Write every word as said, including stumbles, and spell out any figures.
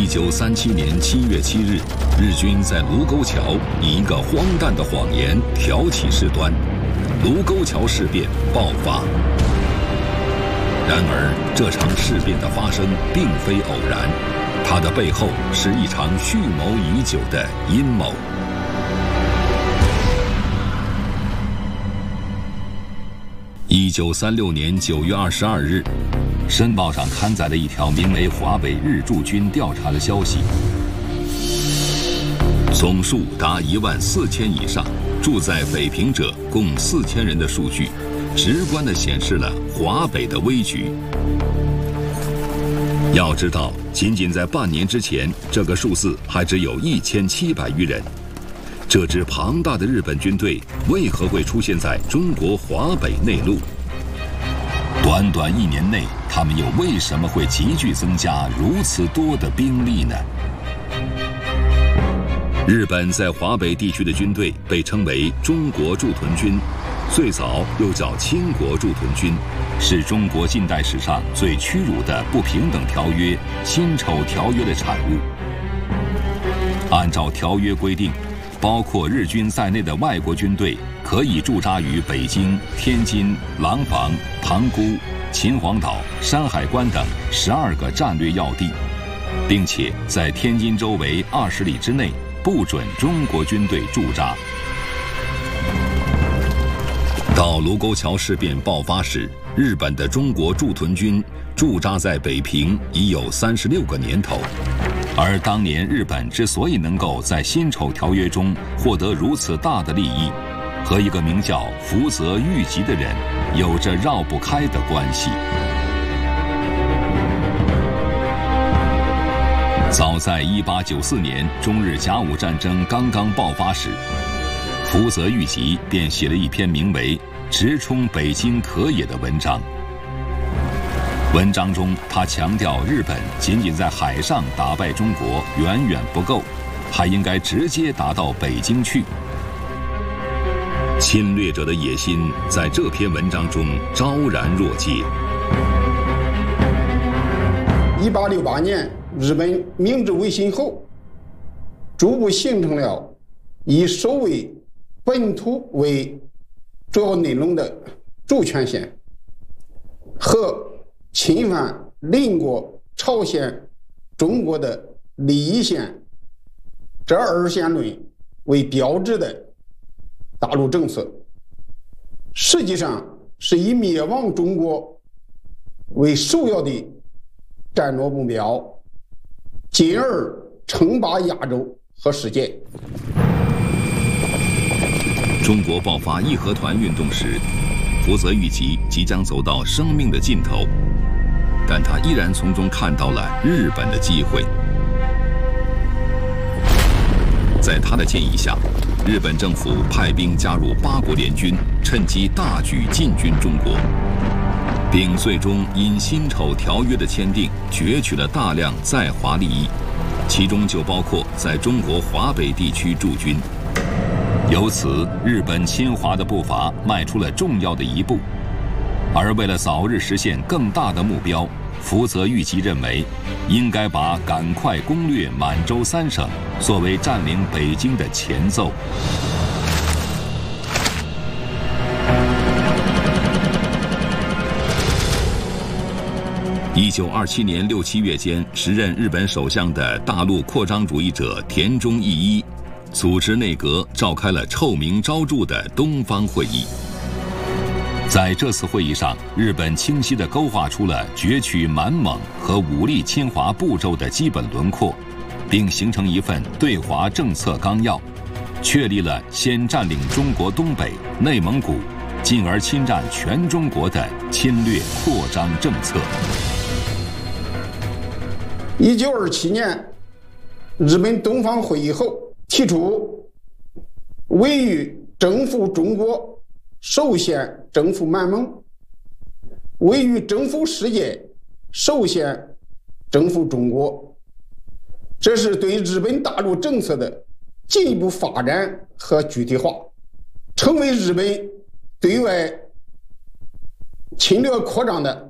九三七年七月七日，日军在卢沟桥以一个荒诞的谎言挑起事端，卢沟桥事变爆发。然而，这场事变的发生并非偶然，它的背后是一场蓄谋已久的阴谋。一九三六年九月二十二日，《申报》上刊载了一条名为“华北日驻军调查”的消息，总数达一万四千以上，住在北平者共四千人的数据，直观地显示了华北的危局。要知道，仅仅在半年之前，这个数字还只有一千七百余人。这支庞大的日本军队为何会出现在中国华北内陆？短短一年内，他们又为什么会急剧增加如此多的兵力呢？日本在华北地区的军队被称为中国驻屯军，最早又叫清国驻屯军，是中国近代史上最屈辱的不平等条约——辛丑条约的产物。按照条约规定，包括日军在内的外国军队可以驻扎于北京、天津、廊坊、塘沽、秦皇岛、山海关等十二个战略要地，并且在天津周围二十里之内不准中国军队驻扎。到卢沟桥事变爆发时，日本的中国驻屯军驻扎在北平已有三十六个年头。而当年日本之所以能够在辛丑条约中获得如此大的利益，和一个名叫福泽谕吉的人有着绕不开的关系。早在一八九四年中日甲午战争刚刚爆发时，福泽谕吉便写了一篇名为《直冲北京可也》的文章。文章中，他强调日本仅仅在海上打败中国远远不够，还应该直接打到北京去。侵略者的野心在这篇文章中昭然若揭。 一八六八年，日本明治维新后，逐步形成了以守卫本土为主要内容的主权线和侵犯邻国朝鲜、中国的利益线这二线论为标志的大陆政策，实际上是以灭亡中国为首要的战略目标，进而称霸亚洲和世界。 中国爆发义和团运动时，福泽谕吉即将走到生命的尽头，但他依然从中看到了日本的机会。在他的建议下，日本政府派兵加入八国联军，趁机大举进军中国，并最终因辛丑条约的签订，攫取了大量在华利益，其中就包括在中国华北地区驻军。由此，日本侵华的步伐迈出了重要的一步。而为了早日实现更大的目标，福泽谕吉认为，应该把赶快攻略满洲三省作为占领北京的前奏。一九二七年六七月间，时任日本首相的大陆扩张主义者田中义一组织内阁召开了臭名昭著的东方会议。在这次会议上，日本清晰地勾画出了攫取满蒙和武力侵华步骤的基本轮廓，并形成一份对华政策纲要，确立了先占领中国东北、内蒙古，进而侵占全中国的侵略扩张政策。 一九二七年，日本东方会议后提出，为欲征服中国，首先征服满蒙；为欲征服世界，首先征服中国。这是对日本大陆政策的进一步发展和具体化，成为日本对外侵略扩张的